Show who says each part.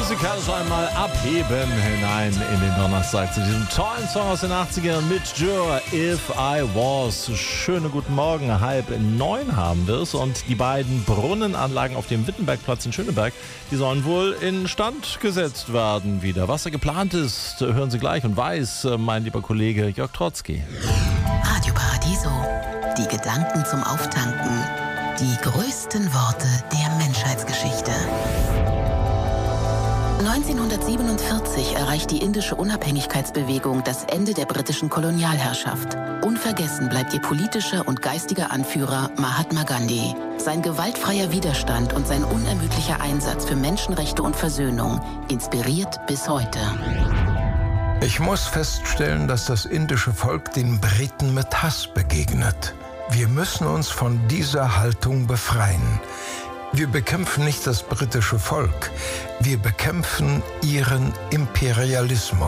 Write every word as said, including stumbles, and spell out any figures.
Speaker 1: musikalisch einmal abheben hinein in den Donnerstag zu diesem tollen Song aus den achtzigern mit Dürr, If I Was. Schönen guten Morgen, halb neun haben wir es und die beiden Brunnenanlagen auf dem Wittenbergplatz in Schöneberg, die sollen wohl instand gesetzt werden wieder. Was da geplant ist, hören Sie gleich und weiß mein lieber Kollege Jörg Trotzki.
Speaker 2: Radio Paradiso, die Gedanken zum Auftanken, die größten Worte der Menschheitsgeschichte. neunzehnhundertsiebenundvierzig erreicht die indische Unabhängigkeitsbewegung das Ende der britischen Kolonialherrschaft. Unvergessen bleibt ihr politischer und geistiger Anführer Mahatma Gandhi. Sein gewaltfreier Widerstand und sein unermüdlicher Einsatz für Menschenrechte und Versöhnung inspiriert bis heute.
Speaker 3: Ich muss feststellen, dass das indische Volk den Briten mit Hass begegnet. Wir müssen uns von dieser Haltung befreien. Wir bekämpfen nicht das britische Volk, wir bekämpfen ihren Imperialismus.